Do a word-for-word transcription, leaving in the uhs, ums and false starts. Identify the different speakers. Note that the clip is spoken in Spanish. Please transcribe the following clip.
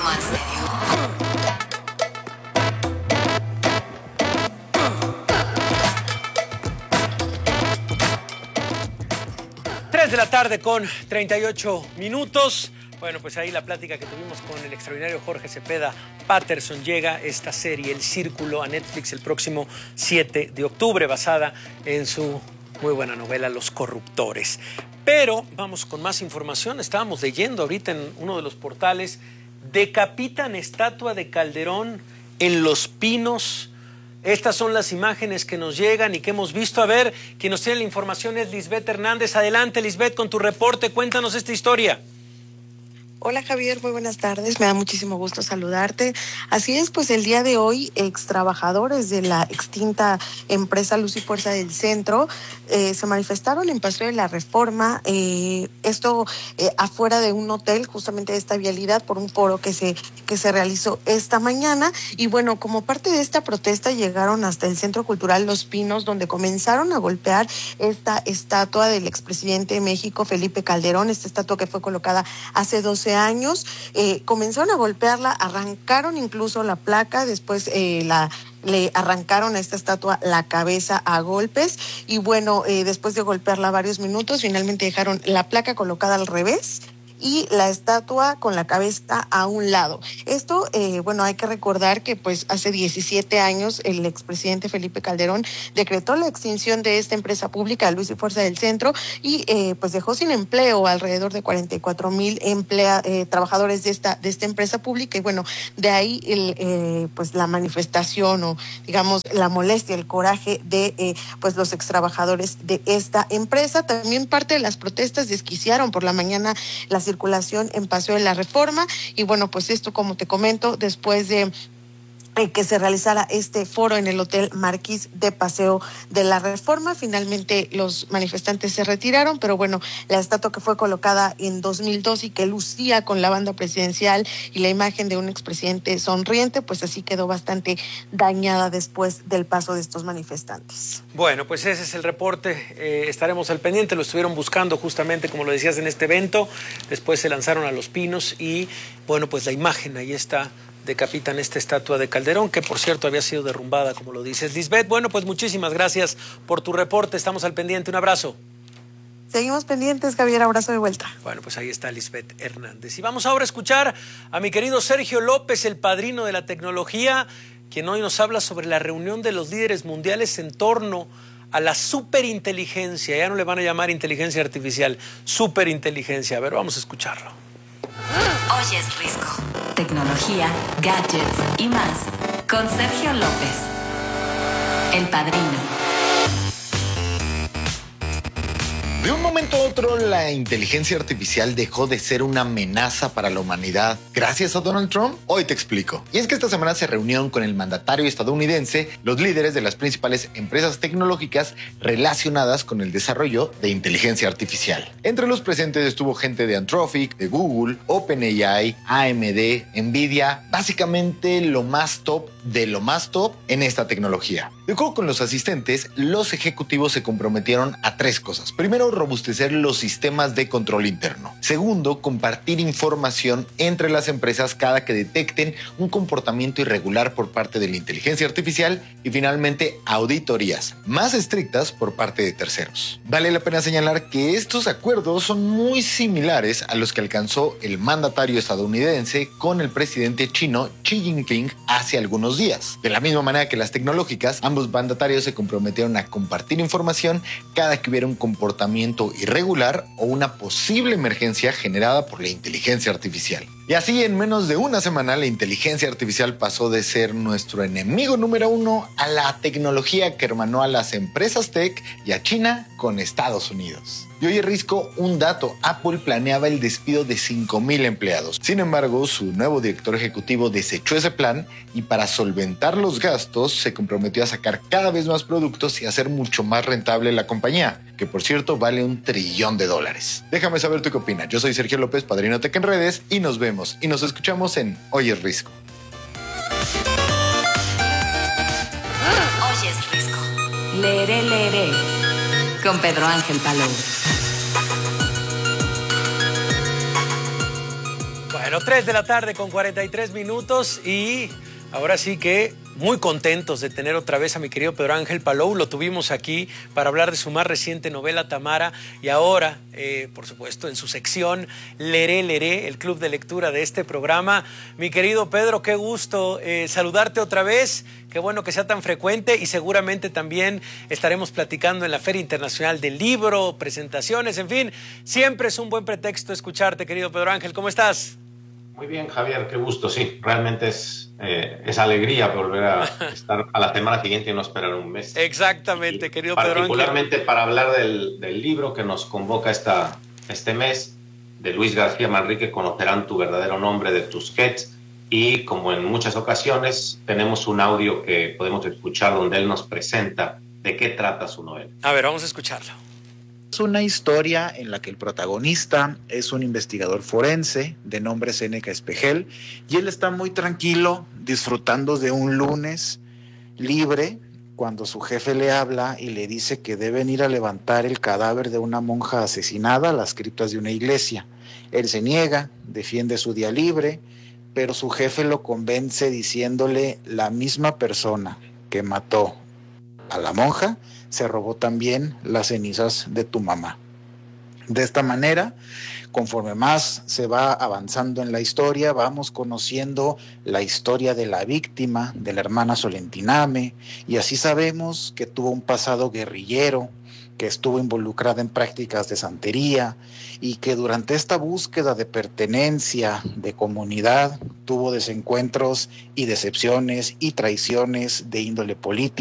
Speaker 1: más serio.
Speaker 2: tres de la tarde con treinta y ocho minutos. Bueno, pues ahí la plática que tuvimos con el extraordinario Jorge Cepeda Patterson. Llega esta serie, El Círculo, a Netflix el próximo siete de octubre, basada en su muy buena novela Los Corruptores. Pero vamos con más información. Estábamos leyendo ahorita en uno de los portales: decapitan estatua de Calderón en Los Pinos. Estas son las imágenes que nos llegan y que hemos visto. A ver, quien nos tiene la información es Lisbeth Hernández. Adelante, Lisbeth, con tu reporte. Cuéntanos esta historia.
Speaker 3: Hola Javier, muy buenas tardes, me da muchísimo gusto saludarte. Así es, pues el día de hoy, ex trabajadores de la extinta empresa Luz y Fuerza del Centro eh, se manifestaron en Paseo de la Reforma, eh, esto eh, afuera de un hotel, justamente de esta vialidad, por un foro que se, que se realizó esta mañana. Y bueno, como parte de esta protesta llegaron hasta el Centro Cultural Los Pinos, donde comenzaron a golpear esta estatua del expresidente de México, Felipe Calderón, esta estatua que fue colocada hace doce años. Eh, comenzaron a golpearla, arrancaron incluso la placa, después eh, la le arrancaron a esta estatua la cabeza a golpes y bueno, eh, después de golpearla varios minutos, finalmente dejaron la placa colocada al revés y la estatua con la cabeza a un lado. Esto, eh, bueno, hay que recordar que pues hace diecisiete años el expresidente Felipe Calderón decretó la extinción de esta empresa pública, Luz y Fuerza del Centro, y eh, pues dejó sin empleo alrededor de cuarenta y cuatro mil emplea, eh, trabajadores de esta, de esta empresa pública. Y bueno, de ahí el, eh, pues la manifestación o digamos la molestia, el coraje de eh, pues los extrabajadores de esta empresa. También parte de las protestas desquiciaron por la mañana las circulación en Paseo de la Reforma y bueno, pues esto, como te comento, después de que se realizara este foro en el Hotel Marquis de Paseo de la Reforma. Finalmente los manifestantes se retiraron, pero bueno, la estatua que fue colocada en dos mil dos y que lucía con la banda presidencial y la imagen de un expresidente sonriente, pues así quedó bastante dañada después del paso de estos manifestantes.
Speaker 2: Bueno, pues ese es el reporte. Eh, estaremos al pendiente. Lo estuvieron buscando justamente, como lo decías, en este evento. Después se lanzaron a Los Pinos y bueno, pues la imagen ahí está. Decapitan esta estatua de Calderón, que por cierto había sido derrumbada, como lo dices, Lisbeth. Bueno, pues muchísimas gracias por tu reporte. Estamos al pendiente. Un abrazo.
Speaker 3: Seguimos pendientes, Javier. Abrazo de vuelta.
Speaker 2: Bueno, pues ahí está Lisbeth Hernández. Y vamos ahora a escuchar a mi querido Sergio López, el padrino de la tecnología, quien hoy nos habla sobre la reunión de los líderes mundiales en torno a la superinteligencia. Ya no le van a llamar inteligencia artificial, superinteligencia. A ver, vamos a escucharlo.
Speaker 1: Hoy es Risco. Tecnología, gadgets y más con Sergio López, el padrino.
Speaker 4: De un momento a otro, la inteligencia artificial dejó de ser una amenaza para la humanidad gracias a Donald Trump. Hoy te explico. Y es que esta semana se reunieron con el mandatario estadounidense los líderes de las principales empresas tecnológicas relacionadas con el desarrollo de inteligencia artificial. Entre los presentes estuvo gente de Anthropic, de Google, OpenAI, A M D, Nvidia, básicamente lo más top de lo más top en esta tecnología. De acuerdo con los asistentes, los ejecutivos se comprometieron a tres cosas. Primero, robustecer los sistemas de control interno. Segundo, compartir información entre las empresas cada que detecten un comportamiento irregular por parte de la inteligencia artificial. Y finalmente, auditorías más estrictas por parte de terceros. Vale la pena señalar que estos acuerdos son muy similares a los que alcanzó el mandatario estadounidense con el presidente chino Xi Jinping hace algunos días. De la misma manera que las tecnológicas, ambos mandatarios se comprometieron a compartir información cada que hubiera un comportamiento irregular o una posible emergencia generada por la inteligencia artificial. Y así, en menos de una semana, la inteligencia artificial pasó de ser nuestro enemigo número uno a la tecnología que hermanó a las empresas tech y a China con Estados Unidos. Y oye, Risco, un dato: Apple planeaba el despido de cinco mil empleados. Sin embargo, su nuevo director ejecutivo desechó ese plan y para solventar los gastos se comprometió a sacar cada vez más productos y hacer mucho más rentable la compañía, que por cierto vale un trillón de dólares. Déjame saber tú qué opinas. Yo soy Sergio López, Padrino Tech en redes, y nos vemos y nos escuchamos en Hoy es Risco.
Speaker 1: Hoy es Risco. Leeré, leeré con Pedro Ángel Palou.
Speaker 2: Bueno, tres de la tarde con cuarenta y tres minutos y ahora sí que muy contentos de tener otra vez a mi querido Pedro Ángel Palou. Lo tuvimos aquí para hablar de su más reciente novela Tamara y ahora, eh, por supuesto, en su sección Leré, Leré, el club de lectura de este programa. Mi querido Pedro, qué gusto eh, saludarte otra vez. Qué bueno que sea tan frecuente y seguramente también estaremos platicando en la Feria Internacional del Libro, presentaciones, en fin. Siempre es un buen pretexto escucharte, querido Pedro Ángel. ¿Cómo estás?
Speaker 5: Muy bien, Javier, qué gusto, sí. Realmente es, eh, es alegría volver a estar a la semana siguiente y no esperar un mes.
Speaker 2: Exactamente,
Speaker 5: y
Speaker 2: querido Pedro Ángel.
Speaker 5: Particularmente para hablar del, del libro que nos convoca esta, este mes, de Luis García Manrique, Conocerán tu verdadero nombre, de Tusquets. Y como en muchas ocasiones, tenemos un audio que podemos escuchar donde él nos presenta de qué trata su novela.
Speaker 2: A ver, vamos a escucharlo.
Speaker 6: Es una historia en la que el protagonista es un investigador forense de nombre Séneca Espejel y él está muy tranquilo disfrutando de un lunes libre cuando su jefe le habla y le dice que deben ir a levantar el cadáver de una monja asesinada a las criptas de una iglesia. Él se niega, defiende su día libre, pero su jefe lo convence diciéndole: la misma persona que mató a la monja se robó también las cenizas de tu mamá. De esta manera, conforme más se va avanzando en la historia, vamos conociendo la historia de la víctima, de la hermana Solentiname, y así sabemos que tuvo un pasado guerrillero, que estuvo involucrada en prácticas de santería y que durante esta búsqueda de pertenencia, de comunidad, tuvo desencuentros y decepciones y traiciones de índole política.